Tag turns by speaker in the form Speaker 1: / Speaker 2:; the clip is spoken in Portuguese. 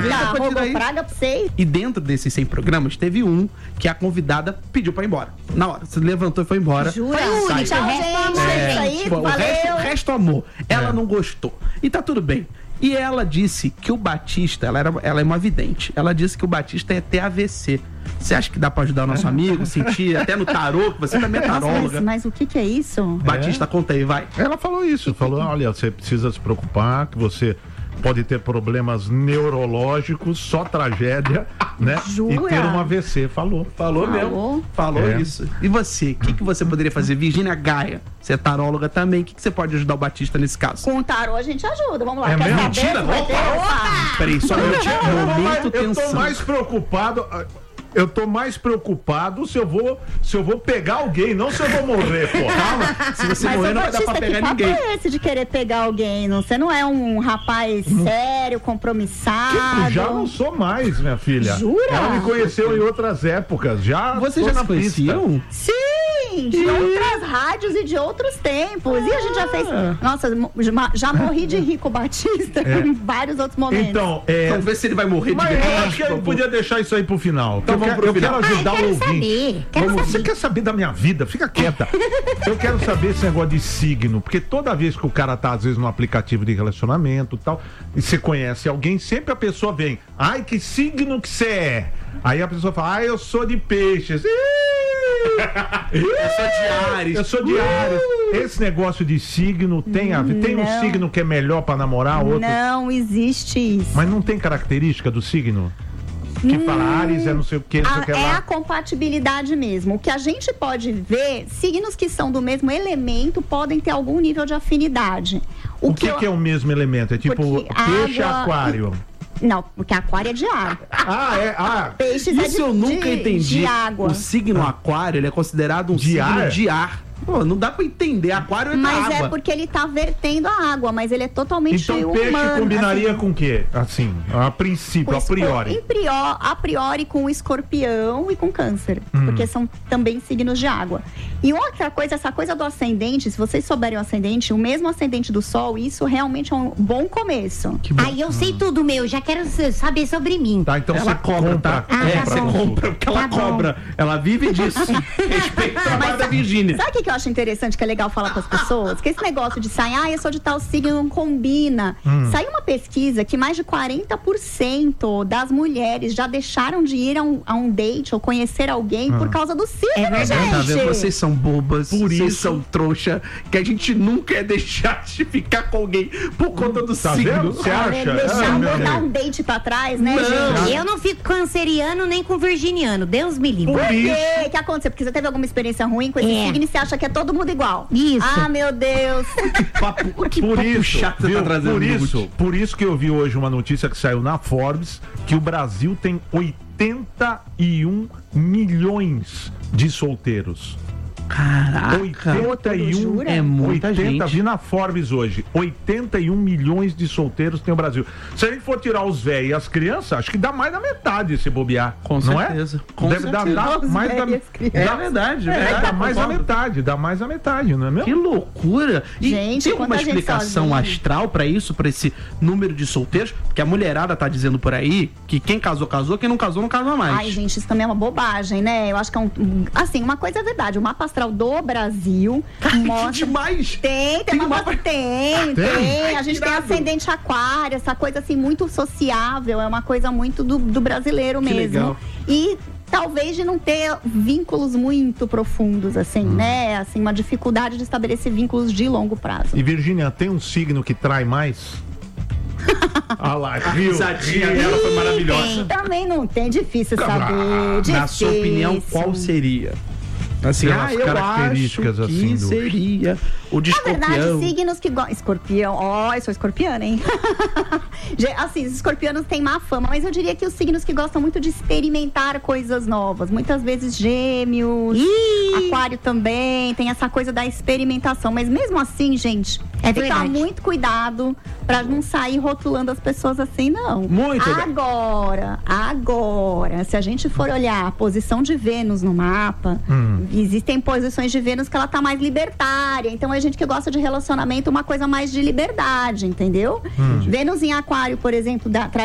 Speaker 1: praga pra vocês.
Speaker 2: E dentro desses 100 programas, teve um que a convidada pediu pra ir embora. Na hora, você levantou e foi embora.
Speaker 1: Jura? Tchau, gente.
Speaker 2: O resto amor. Ela não gostou. E tá tudo bem. E ela disse que o Batista, ela é uma vidente. Ela disse que o Batista ia ter AVC. Você acha que dá pra ajudar o nosso amigo? Sentir até no tarô, que você também é taróloga.
Speaker 1: Mas o que é isso?
Speaker 2: Batista, conta aí, vai.
Speaker 3: Ela falou isso. Falou, olha, você precisa se preocupar, que você pode ter problemas neurológicos, só tragédia, né?
Speaker 1: Jura?
Speaker 3: E ter um AVC. Falou
Speaker 2: Mesmo. Falou isso. E você? O que você poderia fazer? Virgínia Gaia, você é taróloga também. O que você pode ajudar o Batista nesse caso?
Speaker 1: Com o tarô a gente ajuda. Vamos lá.
Speaker 3: É
Speaker 1: Quer
Speaker 3: mesmo?
Speaker 1: saber?
Speaker 2: Mentira, Peraí, só um minutinho. Momento tensão.
Speaker 3: Eu tô mais preocupado. Eu tô mais preocupado se eu vou pegar alguém, não se eu vou morrer, pô.
Speaker 2: Calma, se você morrer não vai dar pra pegar ninguém.
Speaker 1: Mas é esse de querer pegar alguém? Você não é um rapaz sério, compromissado?
Speaker 3: Já não sou mais, minha filha.
Speaker 1: Jura?
Speaker 3: Ela me conheceu em outras épocas.
Speaker 2: Vocês já se conheciam?
Speaker 1: Sim, de outras rádios e de outros tempos. E a gente já fez... Nossa, já morri de rir com o Batista em vários outros momentos.
Speaker 3: Então,
Speaker 2: vamos ver se ele vai morrer de
Speaker 3: mas
Speaker 2: verdade.
Speaker 3: eu acho que eu podia deixar isso aí pro final.
Speaker 2: Então
Speaker 3: eu quero ajudar o ouvinte. Você quer saber da minha vida? Fica quieta. Eu quero saber esse negócio de signo, porque toda vez que o cara tá, às vezes, no aplicativo de relacionamento e tal, e você conhece alguém, sempre a pessoa vem, ai, que signo que você é? Aí a pessoa fala, eu sou de peixes. Eu sou de Áries. Esse negócio de signo tem a ver? Tem um signo que é melhor pra namorar, outro?
Speaker 1: Não existe isso.
Speaker 3: Mas não tem característica do signo? Que fala Áries é não sei o que, não sei o que lá.
Speaker 1: É a compatibilidade mesmo. O que a gente pode ver, signos que são do mesmo elemento podem ter algum nível de afinidade.
Speaker 3: O que é o mesmo elemento? É tipo peixe e aquário?
Speaker 1: Não, porque aquário é de água. Peixes
Speaker 2: isso eu nunca entendi.
Speaker 1: De água.
Speaker 2: O signo aquário, ele é considerado um signo de ar. Pô, não dá pra entender. Aquário é da água.
Speaker 1: Mas é porque ele tá vertendo a água, mas ele é totalmente
Speaker 3: então,
Speaker 1: humano.
Speaker 3: Então peixe combinaria com o quê? Assim, a princípio, a priori.
Speaker 1: A priori com o escorpião e com câncer. Porque são também signos de água. E outra coisa, essa coisa do ascendente, se vocês souberem o ascendente, o mesmo ascendente do sol, isso realmente é um bom começo.
Speaker 4: Aí eu sei tudo, meu, já quero saber sobre mim.
Speaker 3: Tá, então
Speaker 2: ela
Speaker 3: você
Speaker 2: compra, tá? Você compra, porque ela cobra. Ela vive disso. Respeita o trabalho da Virgínia.
Speaker 1: Sabe o que eu acho interessante, que é legal falar com as pessoas? Que esse negócio de sair, eu sou de tal signo, não combina. Saiu uma pesquisa que mais de 40% das mulheres já deixaram de ir a um date ou conhecer alguém por causa do signo, gente.
Speaker 2: Tá vendo? Vocês são bobas, vocês são trouxa, que a gente nunca ia deixar de ficar com alguém por conta do signo.
Speaker 3: Você acha?
Speaker 1: Dar um date pra trás, né, gente?
Speaker 4: Eu não fico canceriano nem com virginiano, Deus me livre.
Speaker 1: Por quê? O que aconteceu? Porque você teve alguma experiência ruim com esse signo e você acha que é todo mundo igual.
Speaker 4: Isso.
Speaker 1: Ah, meu Deus.
Speaker 3: Por isso que eu vi hoje uma notícia que saiu na Forbes, que o Brasil tem 81 milhões de solteiros.
Speaker 2: Caraca,
Speaker 3: 81
Speaker 2: é muita gente.
Speaker 3: Vi na Forbes hoje, 81 milhões de solteiros tem o Brasil. Se a gente for tirar os velhos e as crianças, acho que dá mais da metade se bobear.
Speaker 2: Com
Speaker 3: não
Speaker 2: certeza.
Speaker 3: É?
Speaker 2: Com
Speaker 3: Deve
Speaker 2: certeza.
Speaker 3: dar mais da
Speaker 2: metade. É verdade.
Speaker 3: Dá mais da metade, não é mesmo?
Speaker 2: Que loucura. E
Speaker 1: gente,
Speaker 2: tem alguma explicação astral pra isso, pra esse número de solteiros? Porque a mulherada tá dizendo por aí que quem casou, casou, quem não casou, não casa mais.
Speaker 1: Ai, gente, isso também é uma bobagem, né? Eu acho que é assim, uma coisa é verdade, o mapa astral do Brasil mostra...
Speaker 2: demais!
Speaker 1: Tem. A gente tem ascendente aquário, essa coisa assim muito sociável, é uma coisa muito do brasileiro mesmo.
Speaker 2: Legal.
Speaker 1: E talvez de não ter vínculos muito profundos, assim, né? Assim, uma dificuldade de estabelecer vínculos de longo prazo.
Speaker 3: E Virgínia, tem um signo que trai mais?
Speaker 2: Ah lá, a risadinha dela foi maravilhosa.
Speaker 1: Também não tem, difícil saber.
Speaker 2: Na sua opinião, qual seria? Assim,
Speaker 3: as características
Speaker 2: acho que
Speaker 3: assim
Speaker 2: seria o de escorpião.
Speaker 1: Na verdade, signos que gostam... Escorpião, eu sou escorpiana, hein? Assim, os escorpianos têm má fama, mas eu diria que os signos que gostam muito de experimentar coisas novas, muitas vezes gêmeos, aquário também, tem essa coisa da experimentação, mas mesmo assim, gente, tem que tomar muito cuidado pra não sair rotulando as pessoas assim, não.
Speaker 2: Muito.
Speaker 1: Agora, se a gente for olhar a posição de Vênus no mapa, existem posições de Vênus que ela tá mais libertária, então a gente que gosta de relacionamento, uma coisa mais de liberdade, entendeu? Vênus em aquário, por exemplo,